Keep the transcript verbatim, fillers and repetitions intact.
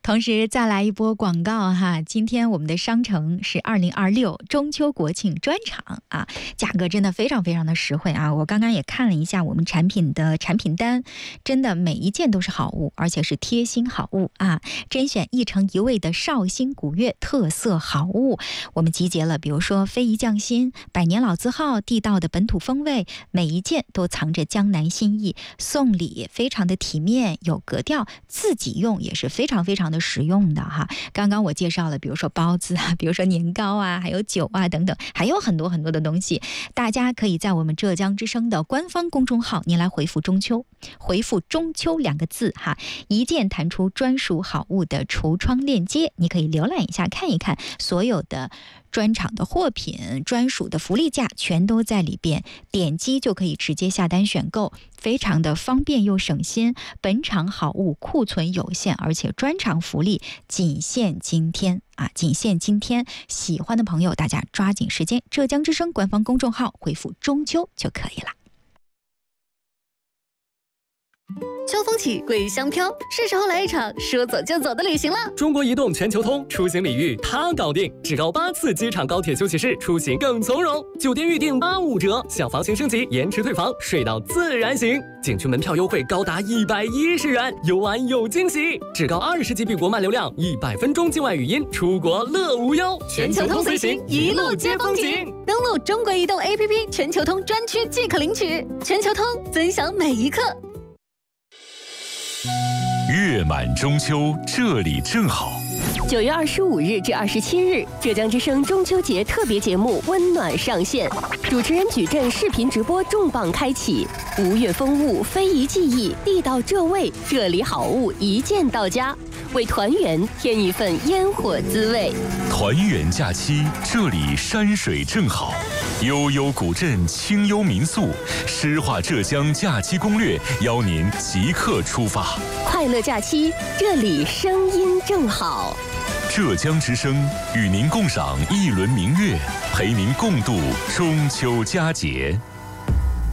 同时再来一波广告哈，今天我们的商城是二零二六中秋国庆专场啊，价格真的非常非常的实惠啊！我刚刚也看了一下我们产品的产品单，真的每一件都是好物，而且是贴心好物啊！甄选一城一味的绍兴古月特色好物，我们集结了，比如说非遗匠心、百年老字号、地道的本土风味，每一件都藏着江南心意，送礼非常的体面有格调，自己用也是非常非常的实用的哈。刚刚我介绍了，比如说包子啊，比如说年糕啊，还有酒啊等等，还有很多很多的东西。大家可以在我们浙江之声的官方公众号，您来回复中秋，回复中秋两个字哈，一键弹出专属好物的橱窗链接，你可以浏览一下看一看，所有的专场的货品、专属的福利价全都在里边，点击就可以直接下单选购，非常的方便又省心。本场好物库存有限，而且专场福利仅限今天啊，仅限今天，喜欢的朋友大家抓紧时间，浙江之声官方公众号回复中秋就可以了。 秋风起，桂香飘，是时候来一场说走就走的旅行了。 中国移动全球通出行礼遇它搞定，至高八次机场高铁休息室，出行更从容。酒店预订八五折，小房型升级延迟退房，睡到自然醒。景区门票优惠高达一百一十元，游玩有惊喜。至高二十 G B 国漫流量，一百分钟境外语音，出国乐无忧。 全球通随行，一路接风景。登录中国移动 A P P 全球通专区即可领取。全球通，分享每一刻。 月满中秋，这里正好。 九月二十五日至二十七日，浙江之声中秋节特别节目《温暖》上线，主持人矩阵视频直播重磅开启，吴越风物、非遗技艺、地道浙味，这里好物一键到家，为团圆添一份烟火滋味。 团圆假期，这里山水正好，悠悠古镇，清幽民宿，诗画浙江假期攻略，邀您即刻出发。 快乐假期，这里声音正好。 浙江之声与您共赏一轮明月，陪您共度中秋佳节。